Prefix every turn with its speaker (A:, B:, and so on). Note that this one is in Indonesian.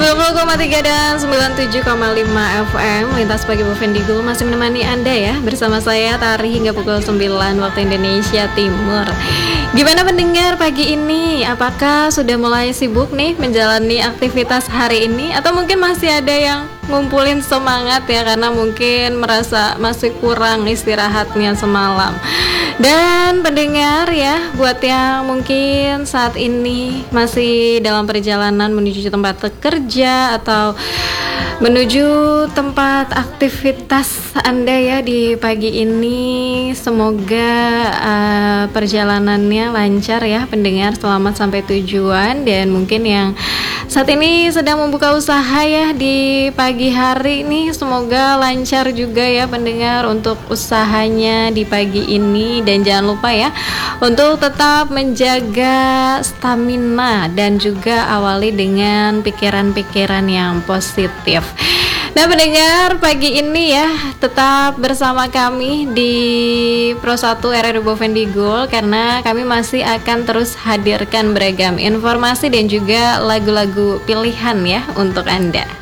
A: 90,3 dan 97,5 FM Lintas Pagi Bovendigul masih menemani Anda ya. Bersama saya Tari hingga pukul 9 waktu Indonesia Timur. Gimana pendengar pagi ini? Apakah sudah mulai sibuk nih menjalani aktivitas hari ini? Atau mungkin masih ada yang ngumpulin semangat ya, karena mungkin merasa masih kurang istirahatnya semalam. Dan pendengar ya, buat yang mungkin saat ini masih dalam perjalanan menuju tempat kerja atau menuju tempat aktivitas Anda ya di pagi ini, semoga perjalanannya lancar ya pendengar, selamat sampai tujuan. Dan mungkin yang saat ini sedang membuka usaha ya di pagi hari ini, semoga lancar juga ya pendengar untuk usahanya di pagi ini. Dan jangan lupa ya untuk tetap menjaga stamina dan juga awali dengan pikiran-pikiran yang positif. Nah pendengar, pagi ini ya tetap bersama kami di Pro 1 RRI Bovendigul, karena kami masih akan terus hadirkan beragam informasi dan juga lagu-lagu pilihan ya untuk Anda.